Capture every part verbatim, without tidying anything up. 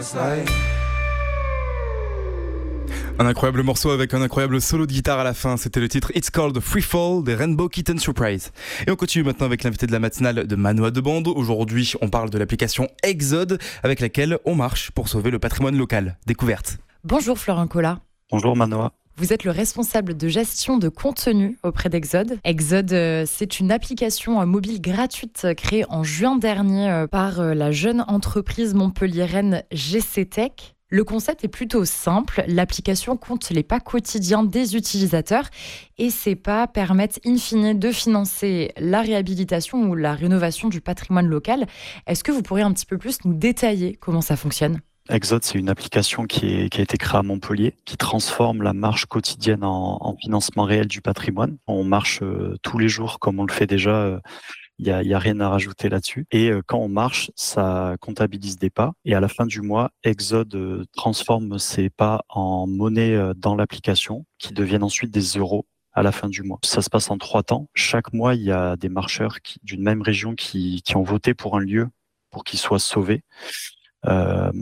Un incroyable morceau avec un incroyable solo de guitare à la fin, c'était le titre It's Called Free Fall des Rainbow Kitten Surprise. Et on continue maintenant avec l'invité de la matinale de Manoa de Bande. Aujourd'hui, on parle de l'application Exode avec laquelle on marche pour sauver le patrimoine local. Découverte. Bonjour Florent Collat. Bonjour Manoa. Vous êtes le responsable de gestion de contenu auprès d'Exode. Exode, c'est une application mobile gratuite créée en juin dernier par la jeune entreprise montpelliéraine G C Tech. Le concept est plutôt simple. L'application compte les pas quotidiens des utilisateurs et ces pas permettent in fine de financer la réhabilitation ou la rénovation du patrimoine local. Est-ce que vous pourriez un petit peu plus nous détailler comment ça fonctionne ? Exode, c'est une application qui, est, qui a été créée à Montpellier, qui transforme la marche quotidienne en, en financement réel du patrimoine. On marche euh, tous les jours comme on le fait déjà, il euh, n'y a, y a rien à rajouter là-dessus. Et euh, quand on marche, ça comptabilise des pas. Et à la fin du mois, Exode euh, transforme ces pas en monnaie euh, dans l'application, qui deviennent ensuite des euros à la fin du mois. Ça se passe en trois temps. Chaque mois, il y a des marcheurs qui, d'une même région qui, qui ont voté pour un lieu pour qu'il soit sauvé. Euh,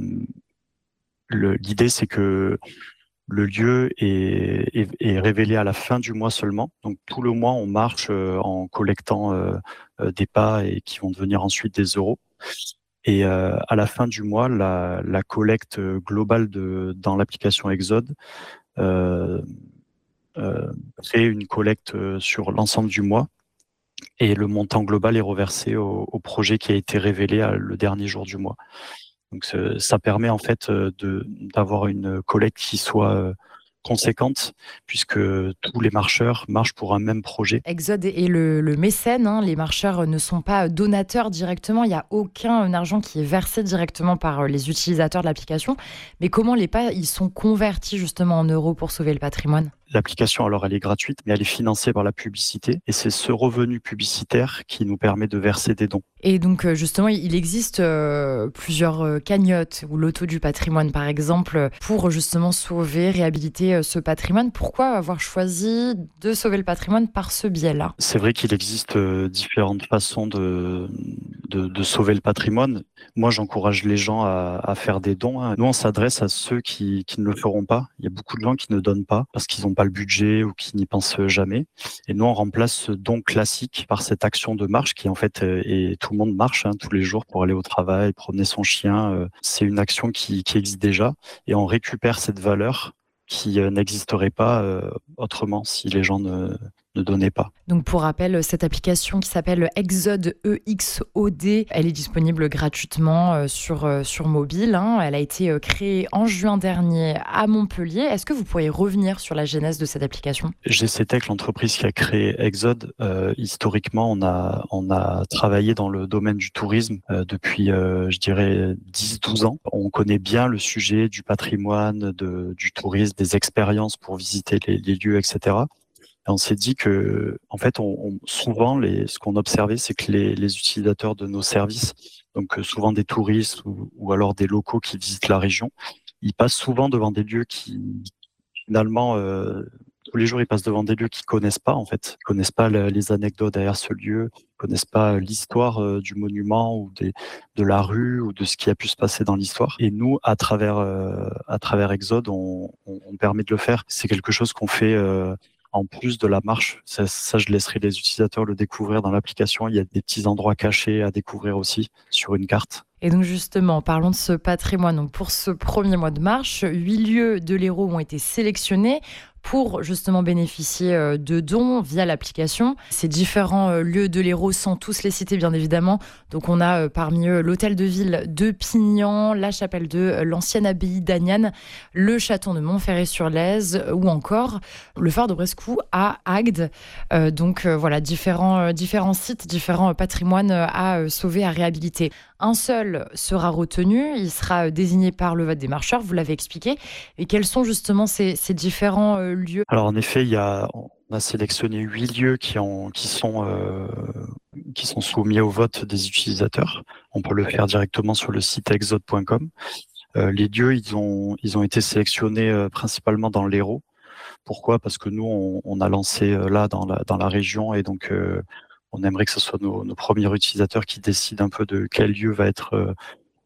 le, l'idée, c'est que le lieu est, est, est révélé à la fin du mois seulement. Donc tout le mois, on marche euh, en collectant euh, euh, des pas et qui vont devenir ensuite des euros. Et euh, à la fin du mois, la, la collecte globale de, dans l'application Exode euh, euh, fait une collecte sur l'ensemble du mois. Et le montant global est reversé au, au projet qui a été révélé à, le dernier jour du mois. Donc ça permet en fait de d'avoir une collecte qui soit conséquente, puisque tous les marcheurs marchent pour un même projet. Exode est le, le mécène, hein. Les marcheurs ne sont pas donateurs directement, il n'y a aucun argent qui est versé directement par les utilisateurs de l'application. Mais comment les pas ils sont convertis justement en euros pour sauver le patrimoine ? L'application, alors, elle est gratuite, mais elle est financée par la publicité. Et c'est ce revenu publicitaire qui nous permet de verser des dons. Et donc, justement, il existe euh, plusieurs cagnottes ou lotos du patrimoine, par exemple, pour justement sauver, réhabiliter ce patrimoine. Pourquoi avoir choisi de sauver le patrimoine par ce biais-là ? C'est vrai qu'il existe différentes façons de, de, de sauver le patrimoine. Moi, j'encourage les gens à, à faire des dons. Nous, on s'adresse à ceux qui, qui ne le feront pas. Il y a beaucoup de gens qui ne donnent pas parce qu'ils n'ont pas le budget ou qui n'y pensent jamais. Et nous, on remplace ce don classique par cette action de marche qui, en fait, est tout le monde marche hein, tous les jours pour aller au travail, promener son chien. C'est une action qui, qui existe déjà et on récupère cette valeur qui n'existerait pas euh, autrement si les gens ne, ne donnaient pas. Donc pour rappel, cette application qui s'appelle Exode, E X O D, elle est disponible gratuitement euh, sur, euh, sur mobile. Hein. Elle a été euh, créée en juin dernier à Montpellier. Est-ce que vous pourriez revenir sur la genèse de cette application ? G C Tech, l'entreprise qui a créé Exode, euh, historiquement, on a, on a travaillé dans le domaine du tourisme euh, depuis, euh, je dirais, dix douze ans. On connaît bien le sujet du patrimoine, de, du tourisme, des expériences pour visiter les, les lieux, et cetera. Et on s'est dit que, en fait, on, on, souvent, les, ce qu'on observait, c'est que les, les utilisateurs de nos services, donc souvent des touristes ou, ou alors des locaux qui visitent la région, ils passent souvent devant des lieux qui, finalement, euh, tous les jours, ils passent devant des lieux qu'ils connaissent pas, en fait. Ils connaissent pas les anecdotes derrière ce lieu, ils connaissent pas l'histoire euh, du monument ou des, de la rue ou de ce qui a pu se passer dans l'histoire. Et nous, à travers, euh, à travers Exode, on, on, on permet de le faire. C'est quelque chose qu'on fait euh, en plus de la marche. Ça, ça, je laisserai les utilisateurs le découvrir dans l'application. Il y a des petits endroits cachés à découvrir aussi sur une carte. Et donc justement, parlons de ce patrimoine. Donc pour ce premier mois de marche, huit lieux de l'Hérault ont été sélectionnés pour justement bénéficier de dons via l'application. Ces différents lieux de l'Hérault, sans tous les citer bien évidemment. Donc on a parmi eux l'hôtel de ville de Pignan, la chapelle de l'ancienne abbaye d'Agnan, le château de Montferré-sur-Lèze ou encore le phare de Brescou à Agde. Euh, donc euh, voilà, différents, différents sites, différents patrimoines à sauver, à réhabiliter. Un seul sera retenu, il sera désigné par le vote des marcheurs, vous l'avez expliqué. Et quels sont justement ces, ces différents euh, lieux ? Alors en effet, il y a, on a sélectionné huit lieux qui, ont, qui, sont, euh, qui sont soumis au vote des utilisateurs. On peut le faire directement sur le site exode point com. Euh, les lieux, ils ont, ils ont été sélectionnés euh, principalement dans l'Hérault. Pourquoi ? Parce que nous, on, on a lancé euh, là dans la, dans la région et donc euh, on aimerait que ce soit nos, nos premiers utilisateurs qui décident un peu de quel lieu va être, euh,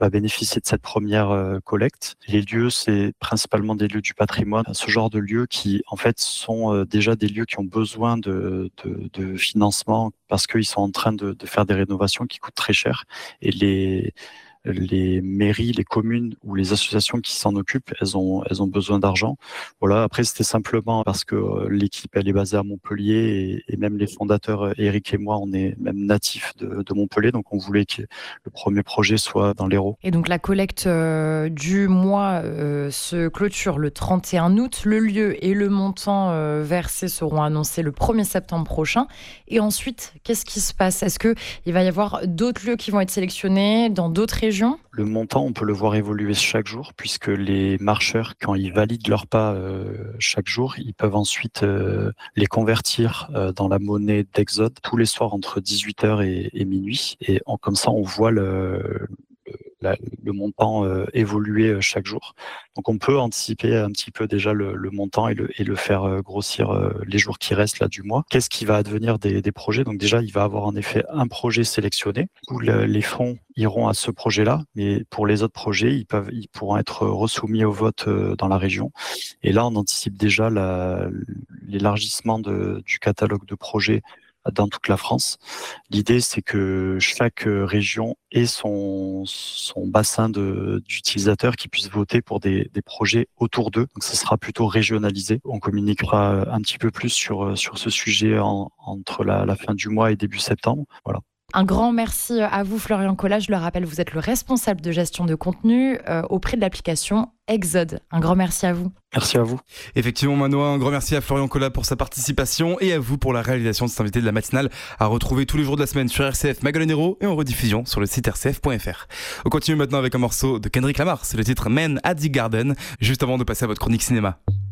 va bénéficier de cette première euh, collecte. Les lieux, c'est principalement des lieux du patrimoine, ce genre de lieux qui, en fait, sont euh, déjà des lieux qui ont besoin de, de, de financement parce qu'ils sont en train de, de faire des rénovations qui coûtent très cher. Et les les mairies, les communes ou les associations qui s'en occupent, elles ont, elles ont besoin d'argent. Voilà. Après, c'était simplement parce que euh, l'équipe, elle est basée à Montpellier et, et même les fondateurs, Eric et moi, on est même natifs de, de Montpellier. Donc, on voulait que le premier projet soit dans l'Hérault. Et donc, la collecte euh, du mois euh, se clôture le trente et un août. Le lieu et le montant euh, versé seront annoncés le premier septembre prochain. Et ensuite, qu'est-ce qui se passe? Est-ce qu'il va y avoir d'autres lieux qui vont être sélectionnés dans d'autres régions? Le montant, on peut le voir évoluer chaque jour, puisque les marcheurs, quand ils valident leurs pas euh, chaque jour, ils peuvent ensuite euh, les convertir euh, dans la monnaie d'Exode tous les soirs entre dix-huit heures et, et minuit. Et en, comme ça, on voit le, la, le montant euh, évoluer chaque jour. Donc on peut anticiper un petit peu déjà le, le montant et le, et le faire euh, grossir euh, les jours qui restent là du mois. Qu'est-ce qui va advenir des, des projets? Donc déjà, il va avoir en effet un projet sélectionné où le, les fonds iront à ce projet-là, mais pour les autres projets, ils peuvent, ils pourront être resoumis au vote euh, dans la région. Et là, on anticipe déjà la, l'élargissement de, du catalogue de projets dans toute la France. L'idée, c'est que chaque région ait son, son bassin de, d'utilisateurs qui puissent voter pour des, des projets autour d'eux. Donc, ça sera plutôt régionalisé. On communiquera un petit peu plus sur, sur ce sujet en, entre la, la fin du mois et début septembre. Voilà. Un grand merci à vous, Florian Collat. Je le rappelle, vous êtes le responsable de gestion de contenu euh, auprès de l'application Exode. Un grand merci à vous. Merci à vous. Effectivement, Manoa, un grand merci à Florian Collat pour sa participation et à vous pour la réalisation de cet invité de la matinale à retrouver tous les jours de la semaine sur R C F Magazine Héros et en rediffusion sur le site r c f point f r. On continue maintenant avec un morceau de Kendrick Lamar, c'est le titre Men at the Garden, juste avant de passer à votre chronique cinéma.